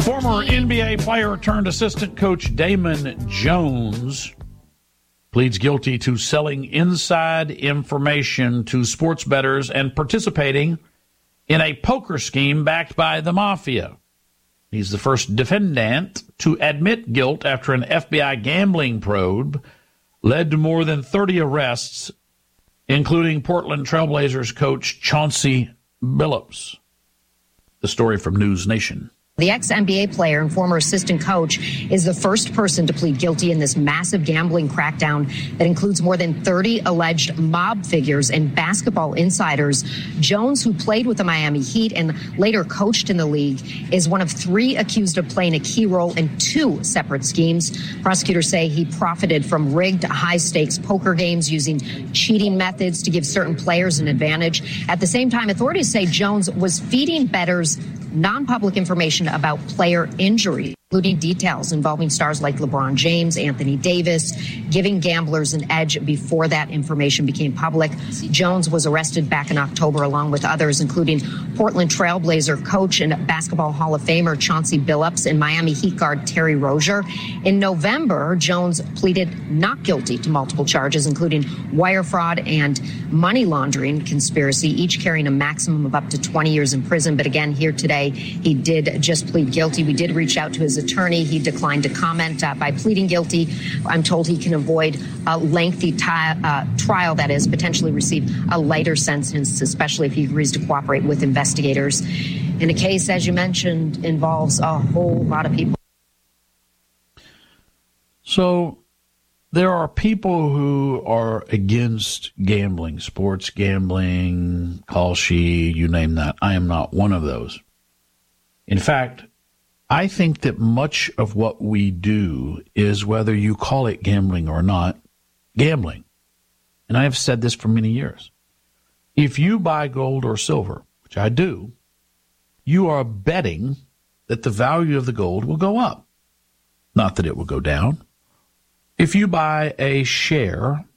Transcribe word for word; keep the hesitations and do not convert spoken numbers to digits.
Former N B A player turned assistant coach Damon Jones pleads guilty to selling inside information to sports bettors and participating in a poker scheme backed by the mafia. He's the first defendant to admit guilt after an F B I gambling probe led to more than thirty arrests, including Portland Trailblazers coach Chauncey Billups. The story from News Nation. The ex-N B A player and former assistant coach is the first person to plead guilty in this massive gambling crackdown that includes more than thirty alleged mob figures and basketball insiders. Jones, who played with the Miami Heat and later coached in the league, is one of three accused of playing a key role in two separate schemes. Prosecutors say he profited from rigged high-stakes poker games using cheating methods to give certain players an advantage. At the same time, authorities say Jones was feeding bettors non-public information about player injury, including details involving stars like LeBron James, Anthony Davis, giving gamblers an edge before that information became public. Jones was arrested back in October along with others, including Portland Trailblazer coach and Basketball Hall of Famer Chauncey Billups and Miami Heat guard Terry Rozier. In November, Jones pleaded not guilty to multiple charges, including wire fraud and money laundering conspiracy, each carrying a maximum of up to twenty years in prison. But again, here today, he did just plead guilty. We did reach out to his attorney. He declined to comment. Uh, by pleading guilty, I'm told he can avoid a lengthy ti- uh, trial, that is, potentially receive a lighter sentence, especially if he agrees to cooperate with investigators. In a case, as you mentioned, involves a whole lot of people. So there are people who are against gambling, sports gambling, Kalshi, you name that. I am not one of those. In fact, I think that much of what we do is, whether you call it gambling or not, gambling. And I have said this for many years. If you buy gold or silver, which I do, you are betting that the value of the gold will go up, not that it will go down. If you buy a share